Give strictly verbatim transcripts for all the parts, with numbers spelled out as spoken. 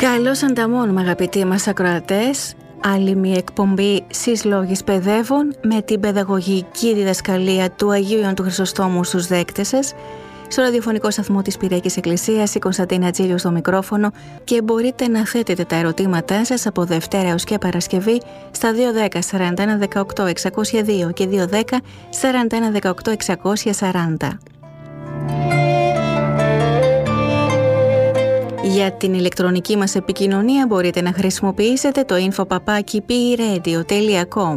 Καλώς ανταμώνουμε, αγαπητοί μας ακροατές. Άλλη μια εκπομπή «Σεις λόγης παιδεύων» με την παιδαγωγική διδασκαλία του Αγίου Ιωάννου του Χρυσοστόμου στους δέκτες σας. Στο ραδιοφωνικό σταθμό της Πυριακής Εκκλησίας, η Κωνσταντίνα Τζίλιο στο μικρόφωνο, και μπορείτε να θέτετε τα ερωτήματά σας από Δευτέρα έως και Παρασκευή στα δύο δέκα σαράντα ένα δεκαοκτώ εξακόσια δύο και δύο δέκα σαράντα ένα δεκαοκτώ εξακόσια σαράντα. Για την ηλεκτρονική μας επικοινωνία μπορείτε να χρησιμοποιήσετε το info παπάκι πι ρέιντιο τελεία κομ.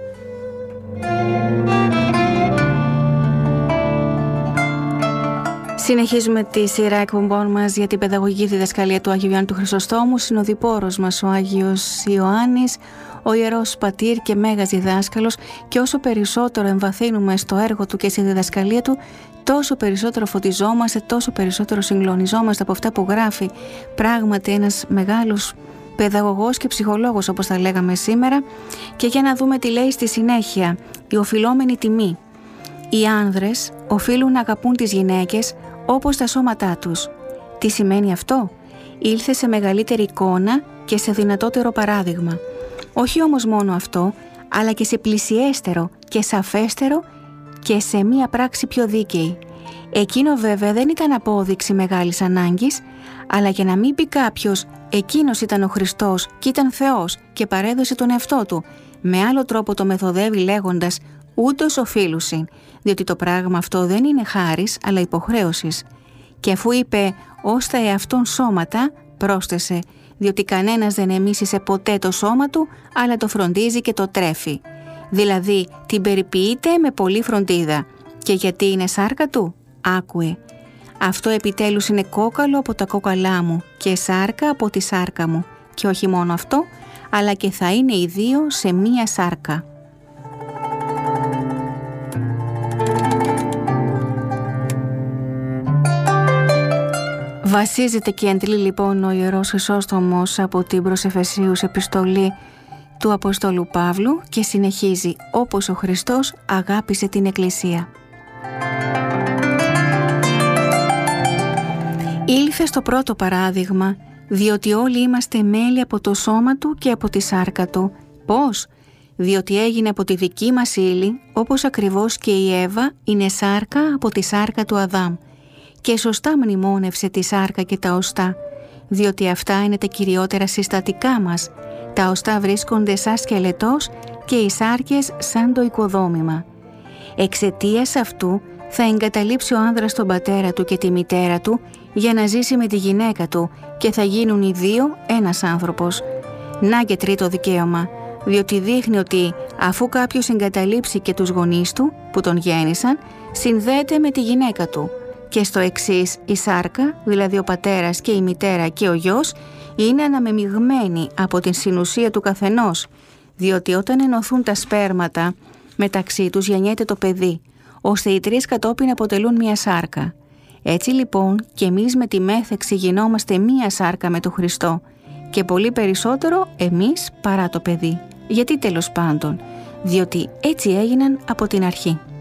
Συνεχίζουμε τη σειρά εκπομπών μας για την παιδαγωγική διδασκαλία του Αγίου Ιωάννου του Χρυσοστόμου. Συνοδοιπόρος μας ο Άγιος Ιωάννης, ο Ιερός Πατήρ και Μέγας Διδάσκαλος, και όσο περισσότερο εμβαθύνουμε στο έργο του και στη διδασκαλία του, τόσο περισσότερο φωτιζόμαστε, τόσο περισσότερο συγκλονιζόμαστε από αυτά που γράφει. Πράγματι ένας μεγάλος παιδαγωγός και ψυχολόγος, όπως τα λέγαμε σήμερα. Και για να δούμε τι λέει στη συνέχεια. Η οφειλόμενη τιμή. Οι άνδρες οφείλουν να αγαπούν τις γυναίκες όπως τα σώματά τους. Τι σημαίνει αυτό? Ήλθε σε μεγαλύτερη εικόνα και σε δυνατότερο παράδειγμα. Όχι όμως μόνο αυτό, αλλά και σε πλησιέστερο και σαφέστερο και σε μία πράξη πιο δίκαιη. Εκείνο βέβαια δεν ήταν απόδειξη μεγάλης ανάγκης, αλλά για να μην πει κάποιος εκείνος ήταν ο Χριστός και ήταν Θεός και παρέδωσε τον εαυτό του, με άλλο τρόπο το μεθοδεύει λέγοντας ούτως οφείλουσιν, διότι το πράγμα αυτό δεν είναι χάρις αλλά υποχρέωσης. Και αφού είπε ως τα εαυτόν σώματα, πρόσθεσε, διότι κανένας δεν εμίσησε ποτέ το σώμα του, αλλά το φροντίζει και το τρέφει. Δηλαδή την περιποιείται με πολλή φροντίδα. Και γιατί είναι σάρκα του? Άκουε. Αυτό επιτέλους είναι κόκαλο από τα κόκαλά μου και σάρκα από τη σάρκα μου. Και όχι μόνο αυτό, αλλά και θα είναι οι δύο σε μία σάρκα. Βασίζεται και αντλεί λοιπόν ο Ιερός Χρυσόστομος από την προς Εφεσίους επιστολή του Αποστόλου Παύλου και συνεχίζει: όπως ο Χριστός αγάπησε την Εκκλησία. Ήλθε στο πρώτο παράδειγμα, διότι όλοι είμαστε μέλη από το σώμα του και από τη σάρκα του. Πώς? Διότι έγινε από τη δική μας ύλη, όπως ακριβώς και η Εύα είναι σάρκα από τη σάρκα του Αδάμ. Και σωστά μνημόνευσε τη σάρκα και τα οστά, διότι αυτά είναι τα κυριότερα συστατικά μας. Τα οστά βρίσκονται σαν σκελετός και οι σάρκες σαν το οικοδόμημα. Εξαιτίας αυτού θα εγκαταλείψει ο άνδρας τον πατέρα του και τη μητέρα του για να ζήσει με τη γυναίκα του και θα γίνουν οι δύο ένας άνθρωπος. Να και τρίτο δικαίωμα, διότι δείχνει ότι αφού κάποιος εγκαταλείψει και τους γονείς του που τον γέννησαν, συνδέεται με τη γυναίκα του. Και στο εξής, η σάρκα, δηλαδή ο πατέρας και η μητέρα και ο γιος, είναι αναμεμειγμένοι από την συνουσία του καθενός, διότι όταν ενωθούν τα σπέρματα μεταξύ τους γεννιέται το παιδί, ώστε οι τρεις κατόπιν αποτελούν μία σάρκα. Έτσι λοιπόν και εμείς με τη μέθεξη γινόμαστε μία σάρκα με τον Χριστό, και πολύ περισσότερο εμείς παρά το παιδί. Γιατί τέλος πάντων? Διότι έτσι έγιναν από την αρχή.